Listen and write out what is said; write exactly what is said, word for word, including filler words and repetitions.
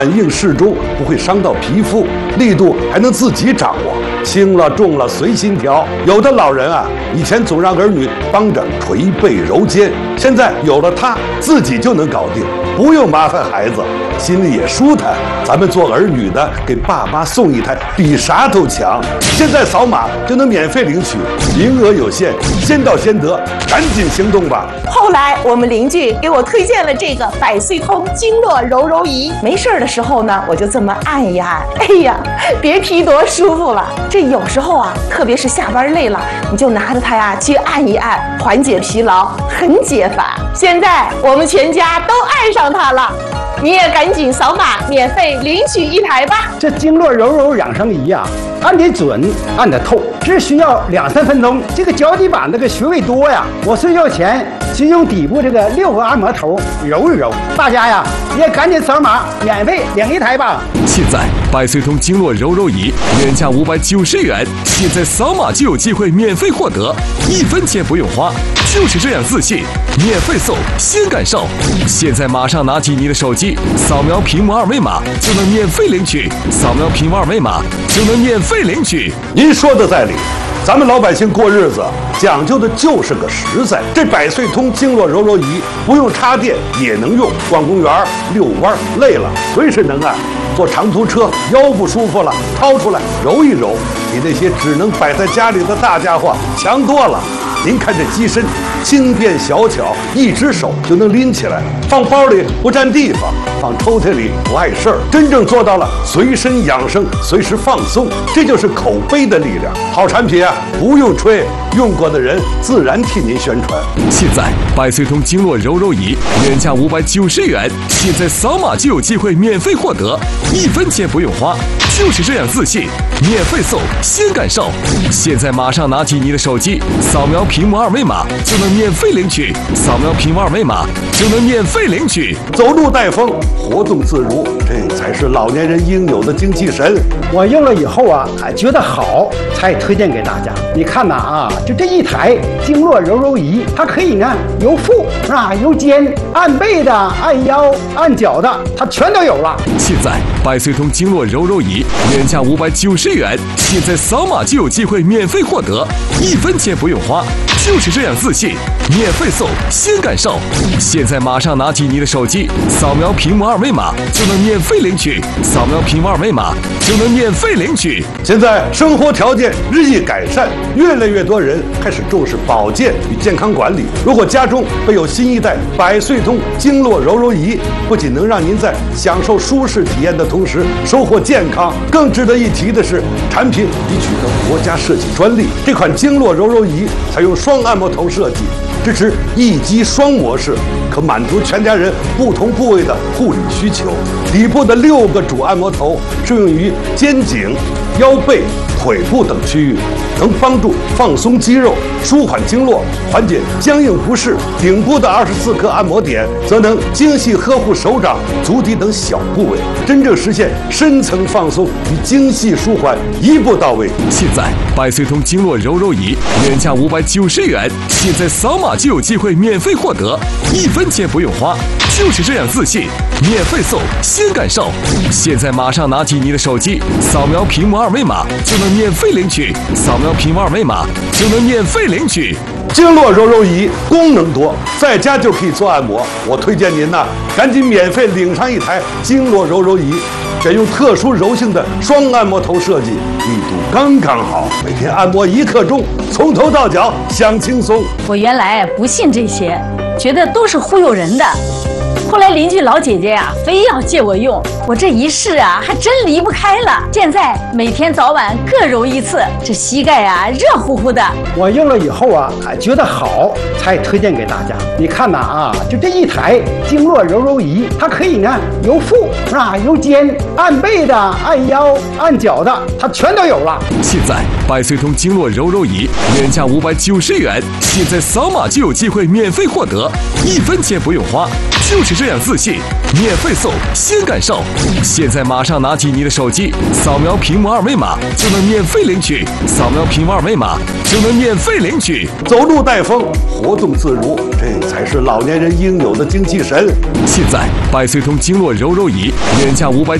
软硬适中，不会伤到皮肤，力度还能自己掌握，轻了重了随心调。有的老人啊，以前总让儿女帮着捶背揉肩，现在有了它，自己就能搞定，不用麻烦孩子，心里也舒坦。咱们做儿女的，给爸妈送一台，比啥都强。现在扫码就能免费领取，名额有限，先到先得，赶紧行动吧。 后来我们邻居给我推荐了这个百岁通经络揉揉仪，没事的时候呢，我就这么按一按，哎呀，别提多舒服了。这有时候啊，特别是下班累了，你就拿着它呀去按一按，缓解疲劳，很解烦。现在我们全家都爱上它了，你也赶紧扫码免费领取一台吧。 这经络揉揉养生仪呀，按得准，按得透，只需要两三分钟。这个脚底板这个穴位多呀，我睡觉前先用底部这个六个按摩头揉一揉。大家呀也赶紧扫码免费领一台吧。 现在百岁通经络揉揉仪原价五百九十元，现在扫码就有机会免费获得，一分钱不用花，就是这样自信，免费送，先感受。现在马上拿起你的手机，扫描屏幕二维码就能免费领取，扫描屏幕二维码就能免费领取。 您说的在理，咱们老百姓过日子讲究的就是个实在。这百岁通经络揉揉仪不用插电也能用，逛公园遛弯累了随时能按，坐长途车腰不舒服了掏出来揉一揉，比那些只能摆在家里的大家伙强多了。您看这机身轻便小巧，一只手就能拎起来，放包里不占地方，放抽屉里不碍事儿，真正做到了随身养生，随时放松。这就是口碑的力量。好产品啊，不用吹，用过的人自然替您宣传。 现在百岁通经络揉揉仪原价五百九十元，现在扫码就有机会免费获得，一分钱不用花，就是这样自信，免费送，先感受。现在马上拿起你的手机，扫描屏幕二维码就能免费领取，扫描屏幕二维码就能免费领取。 走路带风，活动自如，这才是老年人应有的精气神。 我用了以后啊，还觉得好，才推荐给大家。你看呐啊，就这一台经络揉揉仪，它可以呢由腹是吧，由肩按背的、按腰、按脚的，它全都有了。 现在百岁通经络揉揉仪原价五百九十元，现在扫码就有机会免费获得，一分钱不用花，就是这样自信，免费送，先感受。现在马上拿起你的手机，扫描屏幕二维码就能免费领取，扫描屏幕二维码就能免费领取。 现在生活条件日益改善，越来越多人开始重视保健与健康管理。如果家中备有新一代百岁通经络揉揉仪，不仅能让您在享受舒适体验的同时收获健康，更值得一提的是，产品已取得国家设计专利。这款经络揉揉仪采用双按摩头设计，支持一机双模式，可满足全家人不同部位的护理需求。底部的六个主按摩头适用于肩颈、腰背、腿部等区域，能帮助放松肌肉、舒缓经络、缓解僵硬不适。顶部的二十四颗按摩点则能精细呵护手掌、足底等小部位，真正实现深层放松与精细舒缓一步到位。 现在百岁通经络揉揉仪原价五百九十元，现在扫码就有机会免费获得，一分钱不用花，就是这样自信，免费送，先感受。现在马上拿起你的手机，扫描屏幕二维码就能免费领取，扫描屏幕二维码就能免费领取。 经络揉揉仪功能多，在家就可以做按摩。我推荐您呐，赶紧免费领上一台经络揉揉仪，选用特殊柔性的双按摩头设计，力度刚刚好，每天按摩一刻钟，从头到脚享轻松。 我原来不信这些，觉得都是忽悠人的。后来邻居老姐姐呀、啊，非要借我用，我这一试啊，还真离不开了。现在每天早晚各揉一次，这膝盖啊热乎乎的。 我用了以后啊，还觉得好，才推荐给大家。你看呐啊，就这一台经络揉揉仪，它可以呢由腹是吧，由肩按背的、按腰、按脚的，它全都有了。 现在百岁通经络揉揉仪原价五百九十元，现在扫码就有机会免费获得，一分钱不用花， 就是这样自信，免费送，先感受。现在马上拿起你的手机，扫描屏幕二维码就能免费领取，扫描屏幕二维码就能免费领取。 走路带风，活动自如，这才是老年人应有的精气神。 现在百岁通经络柔柔仪原价五百